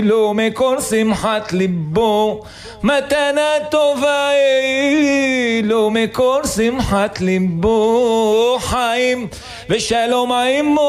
לו מכל שמחת ליבו, מתנה טובה לו מכל שמחת ליבו, חיים ושלום עמו